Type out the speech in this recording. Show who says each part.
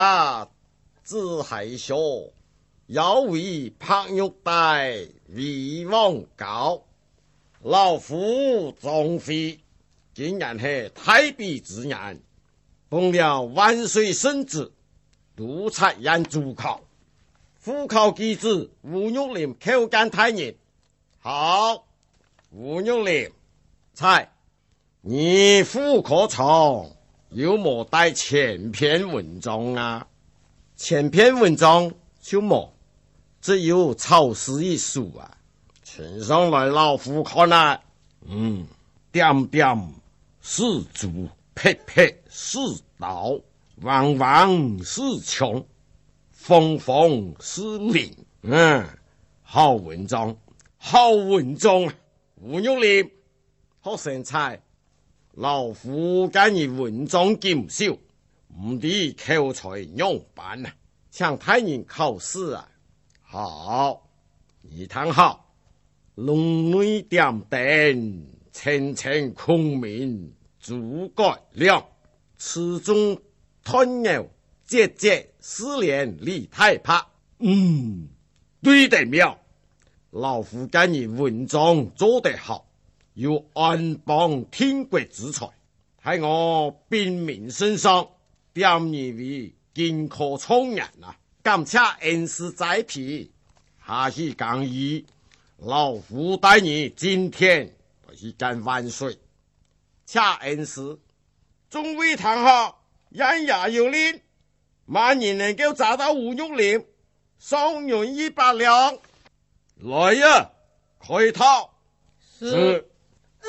Speaker 1: 啊，只害羞，要为拍玉带，为王高。老夫钟飞，竟然是太逼之言，奉了万岁圣旨，督察验主考。副考机子吴玉林口干太人。好，吴玉林，猜你副科场有冇带前篇文章啊？前篇文章就冇，只有草诗一书啊。呈上来老夫看来，点点是竹，撇撇是刀，弯弯是枪，风风是铃。好文章，好文章啊！吴玉林，好神采。老夫干你文章锦绣，唔啲口才样板啊！向太人考试啊！好，一堂好。龙内点灯，层层孔明诸葛亮，此中团友节节思连李太拍。对得妙。老夫干你文章做得好，有安邦天国之才，喺我兵民身上点你为金科创人啊！感谢恩师栽培，下去讲义。老夫带你今天是干万岁，恰恩师，众位堂下言牙有令，万人能够找到吴玉林，送人100两。来呀，开套。
Speaker 2: 是。